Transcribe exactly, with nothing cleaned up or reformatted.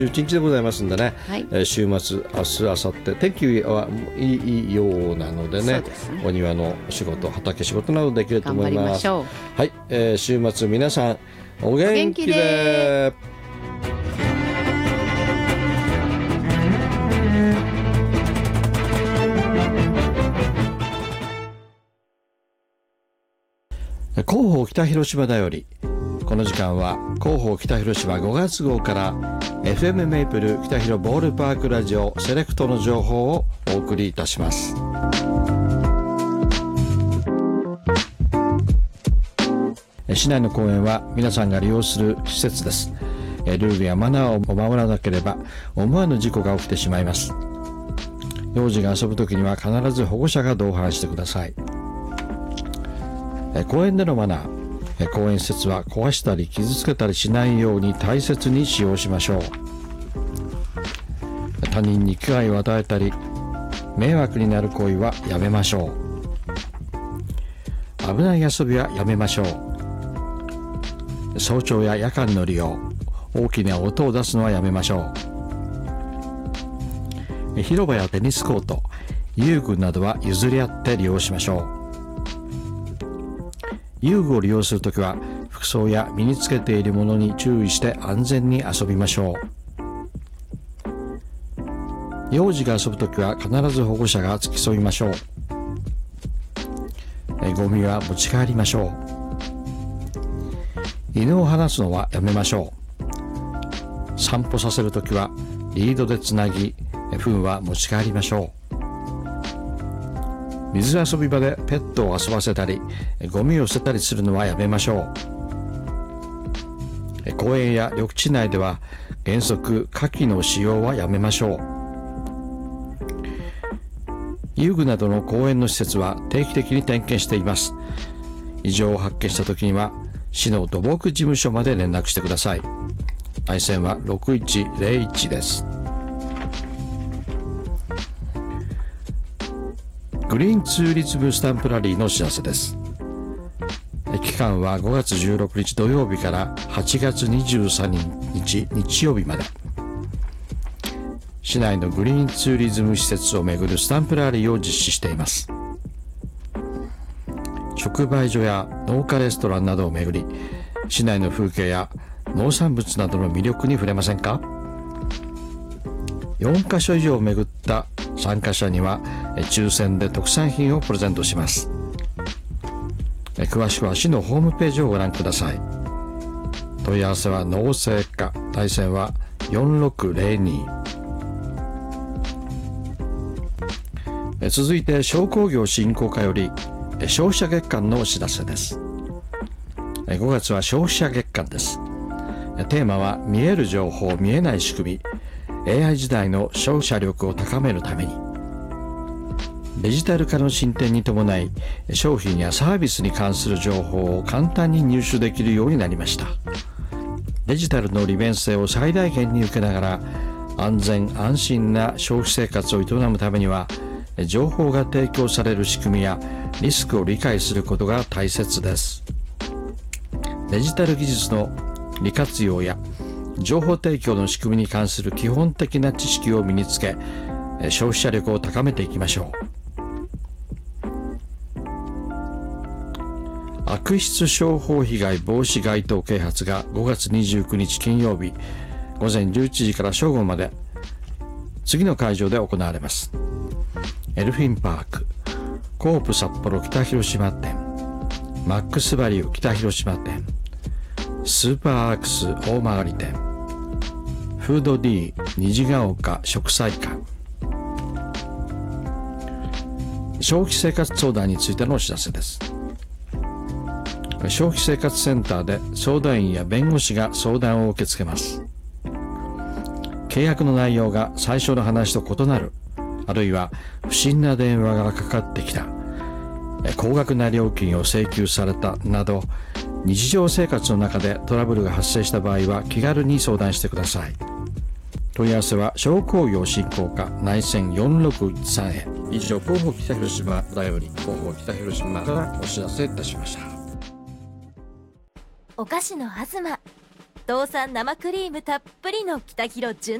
いちにちでございますんでね、はい、えー、週末、明日、明後日天気はいいようなので ね, でねお庭の仕事、畑仕事などできると思います。頑張りましょう。はい、えー、週末皆さんお元気で。広報北広島だより、この時間は広報北広島ごがつ号から エフエム メイプル北広ボールパークラジオセレクトの情報をお送りいたします。市内の公園は皆さんが利用する施設です。ルールやマナーを守らなければ思わぬ事故が起きてしまいます。幼児が遊ぶときには必ず保護者が同伴してください。公園でのマナー、公園施設は壊したり傷つけたりしないように大切に使用しましょう。他人に危害を与えたり迷惑になる行為はやめましょう。危ない遊びはやめましょう。早朝や夜間の利用、大きな音を出すのはやめましょう。広場やテニスコート、遊具などは譲り合って利用しましょう。遊具を利用するときは服装や身につけているものに注意して安全に遊びましょう。幼児が遊ぶときは必ず保護者が付き添いましょう。えゴミは持ち帰りましょう。犬を離すのはやめましょう。散歩させるときはリードでつなぎ、糞は持ち帰りましょう。水遊び場でペットを遊ばせたりゴミを捨てたりするのはやめましょう。公園や緑地内では原則火器の使用はやめましょう。遊具などの公園の施設は定期的に点検しています。異常を発見したときには市の土木事務所まで連絡してください。内線はろくいちゼロいちです。グリーンツーリズムスタンプラリーのお知らせです。期間はごがつじゅうろくにち土曜日からはちがつにじゅうさんにち日曜日まで。市内のグリーンツーリズム施設をめぐるスタンプラリーを実施しています。直売所や農家レストランなどをめぐり、市内の風景や農産物などの魅力に触れませんか？よんかしょ以上をめぐった参加者には抽選で特産品をプレゼントします。詳しくは市のホームページをご覧ください。問い合わせは農政課、対戦はよんろくゼロに。続いて商工業振興課より消費者月間のお知らせです。ごがつは消費者月間です。テーマは見える情報、見えない仕組み、エーアイ 時代の消費者力を高めるために。デジタル化の進展に伴い商品やサービスに関する情報を簡単に入手できるようになりました。デジタルの利便性を最大限に受けながら安全安心な消費生活を営むためには、情報が提供される仕組みやリスクを理解することが大切です。デジタル技術の利活用や情報提供の仕組みに関する基本的な知識を身につけ、消費者力を高めていきましょう。悪質商法被害防止街頭啓発がごがつにじゅうくにち金曜日ごぜんじゅういちじから正午まで次の会場で行われます。エルフィンパーク、コープ札幌北広島店、マックスバリュー北広島店、スーパーアークス大曲店、フード D 虹ヶ丘食祭館。消費生活相談についてのお知らせです。消費生活センターで相談員や弁護士が相談を受け付けます。契約の内容が最初の話と異なる、あるいは不審な電話がかかってきた、高額な料金を請求されたなど、日常生活の中でトラブルが発生した場合は気軽に相談してください。問い合わせは商工業振興課内線よんろくいちさんへ。以上、広報北広島だより広報北広島からお知らせいたしました。 お菓子の東道産生クリームたっぷりの北広純